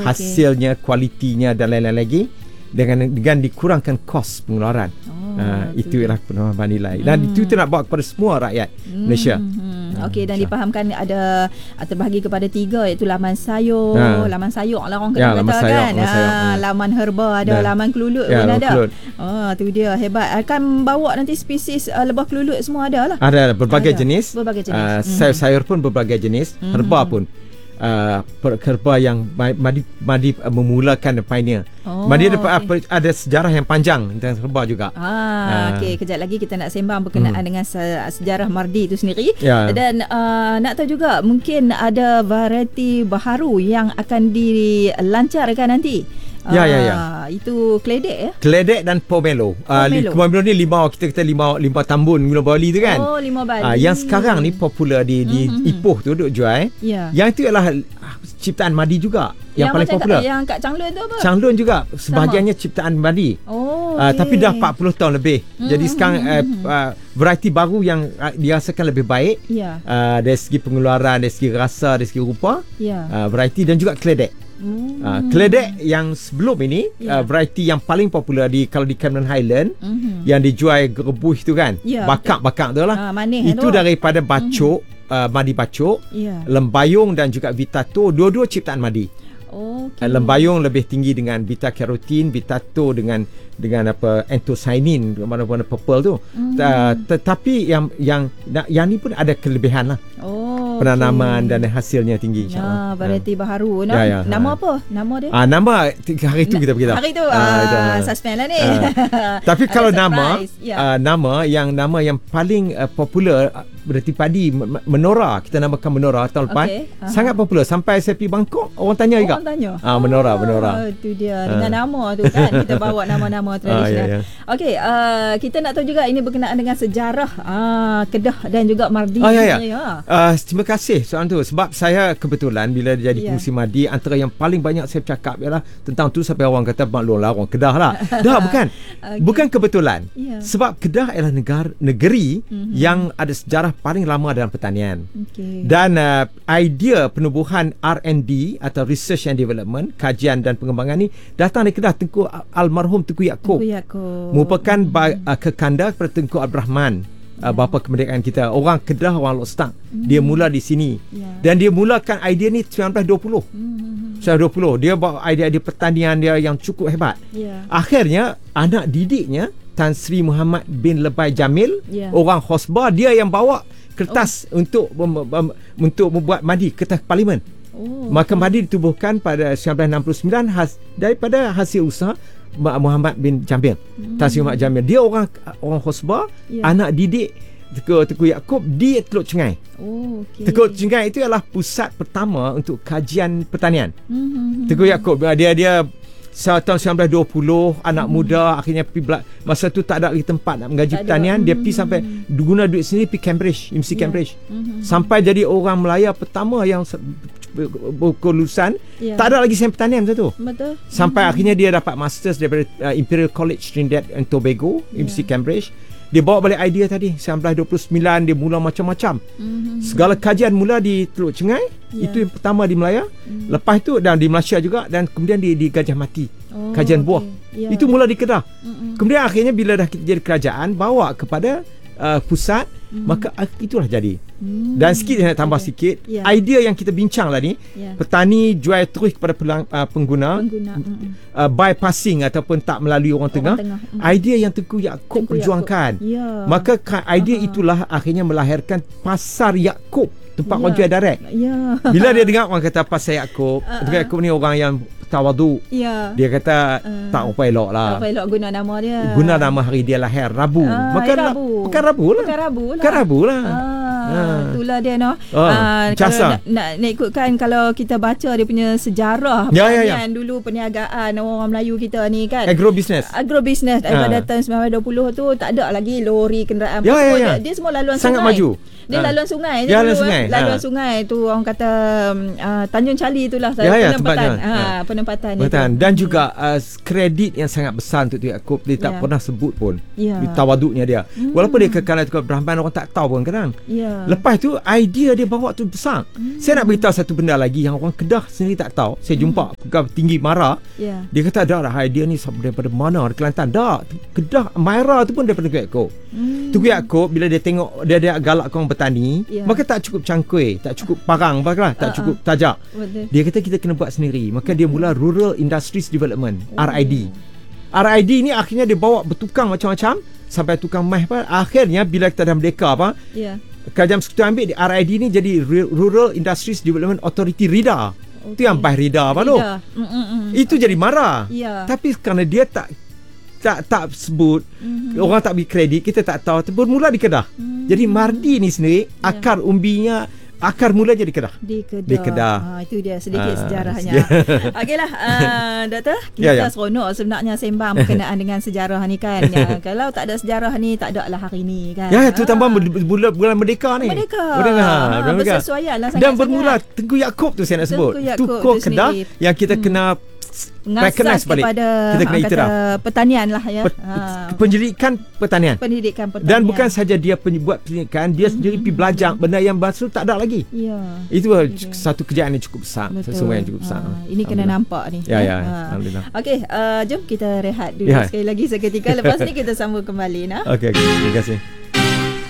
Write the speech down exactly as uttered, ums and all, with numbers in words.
hasilnya, kualitinya dan lain-lain lagi, dengan dengan dikurangkan kos pengeluaran. Oh, uh, itu ialah penambahan nilai. Dan hmm. itu kita nak bawa kepada semua rakyat hmm. Malaysia. Hmm. Okey, dan difahamkan ada terbahagi kepada tiga, iaitu laman sayur, ha. laman sayur lah orang kena ya, kata sayur, kan. Laman, sayur, ha, laman herba ada, dan laman kelulut ya, pun ada. Kelulut. Oh, tu dia hebat. Akan bawa nanti spesies uh, lebah kelulut semua ada lah. Ada berbagai ada. jenis. Berbagai jenis. Uh, mm-hmm. Sayur-sayur pun berbagai jenis, mm-hmm. herba pun. Uh, herba yang Madi Madi uh, memulakan pioneer. Oh, Madi ada, okay. ada sejarah yang panjang tentang herba juga. Ah, uh. okey, kejap lagi kita nak sembang berkenaan hmm. dengan sejarah Mardi itu sendiri. Yeah. Dan uh, nak tahu juga mungkin ada variety baharu yang akan dilancarkan nanti. Ya, ya, ya. Itu keledek ya? Keledek dan pomelo. Pomelo, uh, pomelo ni limau, kita kata limau limau tambun, limau Bali tu kan. Oh, limau Bali. Uh, yang sekarang ni popular di di mm-hmm. Ipoh tu duk jual. Yeah. Yang itu ialah ciptaan Madi juga. Yang, yang paling popular. Yang kat Changlun tu apa? Changlun juga sebahagiannya sama. Ciptaan Madi. Oh, uh, okay. Tapi dah empat puluh tahun lebih. Mm-hmm. Jadi sekarang uh, uh, variety baru yang uh, dirasakan lebih baik. Yeah. Uh, dari segi pengeluaran, dari segi rasa, dari segi rupa. Yeah. Uh, variety dan juga keledek. Hmm. Uh, keledek yang sebelum ini yeah. uh, variety yang paling popular di kalau di Cameron Highland mm-hmm. yang dijual gerebuh tu kan, yeah, bakak-bakak tu lah. Ah, manis itu tu. Daripada bacok, mm-hmm. uh, Madi bacok, yeah. lembayung dan juga vitato, dua-dua ciptaan Madi. Okay. Uh, lembayung lebih tinggi dengan beta carotene, vitato dengan dengan apa anthocyanin, mana-mana purple tu. Mm. Uh, tetapi yang yang yang ni pun ada kelebihan lah. Oh, penanaman okay. dan hasilnya tinggi insya-Allah. Ya, variety ya. baharu. Nah, ya, ya, nama ha. apa? Nama dia? Ah, nama hari tu kita beritahu. Hari tu ah, ah suspend lah ni. Ah. Tapi kalau nama ya. uh, nama yang nama yang paling uh, popular uh, berarti padi Menora, kita namakan Menora tahun lepas. Okay. Sangat popular sampai saya pergi Bangkok orang tanya juga. Orang tanya. Ah, Menora, oh, Menora. Itu dia dengan uh. nama tu kan kita bawa nama-nama tradisional. Ah, ya, ya. Okey, uh, kita nak tahu juga ini berkenaan dengan sejarah uh, Kedah dan juga Mardi. Oh, ya, ya. Ya. Uh, terima kasih soalan tu sebab saya kebetulan bila jadi yeah. pengurusi Mardi antara yang paling banyak saya cakap ialah tentang tu sampai orang kata maklumlah orang Kedah lah. Dah bukan. Okay. Bukan kebetulan. Yeah. Sebab Kedah ialah negara negeri mm-hmm. yang ada sejarah paling lama dalam pertanian. Okay. Dan uh, idea penubuhan R and D atau Research and Development, kajian dan pengembangan ni datang dari Kedah. Tengku almarhum Tengku Yaakob. Tengku Yaakob. Merupakan mm-hmm. uh, kekanda kepada Tengku Abdul Rahman. Yeah. Uh, bapa kemerdekaan kita. Orang Kedah, orang Lostak. Mm-hmm. Dia mula di sini. Yeah. Dan dia mulakan idea ni sembilan belas dua puluh. Mm-hmm. sembilan belas dua puluh. Dia bawa idea-idea pertanian dia yang cukup hebat. Yeah. Akhirnya anak didiknya Tan Sri Muhammad bin Lebai Jamil, yeah. orang Hosba, dia yang bawa kertas oh. untuk mem- mem- untuk membuat Madi, kertas parlimen. Oh, maka okay. Madi ditubuhkan pada seribu sembilan ratus enam puluh sembilan has, daripada hasil usaha Muhammad bin Jamil. Hmm. Tan Sri Muhammad Jamil. Dia orang orang Hosba, yeah. anak didik Tengku Tengku Yaakob di Teluk Cengai. Oh, okay. Teluk Cengai itu adalah pusat pertama untuk kajian pertanian. Hmm. Tengku Yaakob dia dia tahun sembilan belas dua puluh anak hmm. muda akhirnya pergi bela- masa tu tak ada lagi tempat nak mengaji pertanian, dia pergi sampai guna duit sendiri pergi Cambridge, Universiti yeah. Cambridge. Mm-hmm. Sampai jadi orang Melaya pertama yang berkelulusan, yeah. tak ada lagi sains pertanian masa tu. Betul. Sampai mm-hmm. akhirnya dia dapat masters daripada uh, Imperial College Trinidad and Tobago, yeah. Universiti Cambridge. Dia bawa balik idea tadi sembilan belas dua puluh sembilan, dia mula macam-macam. Mm-hmm. Segala kajian mula di Teluk Cengai, yeah. itu yang pertama di Melaya. Mm. Lepas itu dan di Malaysia juga, dan kemudian di, di Gajah Mati. Oh, kajian okay. buah. Yeah. Itu mula di Kedah. Mm-hmm. Kemudian akhirnya bila dah jadi kerajaan, bawa kepada uh, pusat, mm-hmm. maka itulah jadi. Mm. Dan sikit saya nak tambah okay. sikit, yeah. idea yang kita bincang lah ni, yeah. petani jual terus kepada pelang, uh, pengguna, pengguna. Mm-hmm. Uh, bypassing ataupun tak melalui orang, orang tengah, tengah. Mm-hmm. idea yang Tengku Yaakob perjuangkan. Yeah. Maka idea uh-huh. itulah akhirnya melahirkan Pasar Yaakob, tempat yeah. orang jual direct. Yeah. Bila dia dengar orang kata Pasar Yaakob, uh-huh. Tengku Yaakob ni orang yang tawadu. Yeah. Dia kata uh, tak apa elok lah. Tak apa elok guna nama dia. Guna nama hari dia lahir Rabu. Uh, Maka eh, Rabu. Pekan Rabu lah. Pekan Rabu lah. Pekan Rabu lah. Ah, ah. Itulah dia no. Oh, ah, kalau nak, nak, nak ikutkan kalau kita baca dia punya sejarah ya, ya, ya. dulu perniagaan orang Melayu kita ni kan. Agrobusiness. Agrobusiness daripada ah. tahun sembilan belas dua puluh tu tak ada lagi lori kenderaan. Ya, ya, ya. Dia, dia semua laluan sangat sungai. Sangat maju. Dia ha. laluan sungai ya, dulu, sungai. Eh. Laluan ha. sungai tu orang kata uh, Tanjung Cali itulah ya, ya, penempatan. Ha, ha. penempatan itu. Dan juga uh, kredit yang sangat besar untuk Yaakob, dia tak ya. pernah sebut pun. Ya. Tawaduknya dia. Hmm. Walaupun dia kekal Tengku Abdul Rahman, orang tak tahu pun kadang. Ya. Yeah. Lepas tu idea dia bawa tu besar. Hmm. Saya nak beritahu satu benda lagi yang orang Kedah sendiri tak tahu. Saya jumpa hmm. pegawai tinggi Mara. Yeah. Dia kata dah idea ni daripada mana? Dari Kelantan. Dah, Kedah Mara tu pun daripada Kuala Kok. Hmm. Tu Kuala Kok bila dia tengok dia dia galak orang bertani, yeah. maka tak cukup cangkui, tak cukup parang, baiklah, tak uh-uh. cukup tajak. Betul. Dia kata kita kena buat sendiri. Maka dia mula Rural Industries Development, oh. R I D. R I D ni akhirnya dia bawa bertukang macam-macam sampai tukang meh apa. Akhirnya bila kita dah merdeka apa, yeah. Kerajaan Sekutu ambil R I D ni jadi Rural Industries Development Authority RIDA. Okay. Itu yang Bah RIDA apa tu? Itu jadi Mara. Yeah. Tapi kerana dia tak tak tak sebut, mm-hmm. orang tak beri kredit, kita tak tahu. Bermula di Kedah. Mm-hmm. Jadi Mardi ni sendiri yeah. akar umbinya akar mula jadi Kedah. Di Kedah. Di Kedah. Ha, itu dia sedikit ha, sejarahnya. Okeylah, uh, Doktor, kita ya, ya. seronok sebenarnya sembang berkenaan dengan sejarah ni kan. Ya, kalau tak ada sejarah ni, tak ada lah hari ni kan. Ya, itu tambah bulan bulan Merdeka ni. Merdeka. Merdeka. Ha, bersesuaian lah sangat. Dan bermula Tengku Yaakob tu saya nak sebut. Tengku Kedah yang kita hmm. kena mengasas kepada kita kena iktiraf pertanian lah ya. Pet, ha. Pendidikan pertanian. Pendidikan pertanian. Dan bukan saja dia buat pendidikan, dia mm-hmm. sendiri pergi belajar benda yang baru tak ada lagi. Ya. Itu yeah. satu kerjaan yang cukup besar, sesuatu yang cukup besar. Ha. Ini kena nampak ni. Ya ya. Ha. Alhamdulillah. Okey, uh, jom kita rehat dulu ya. sekali lagi seketika. Lepas ni kita sambung kembali nah. Okey, okay, terima kasih.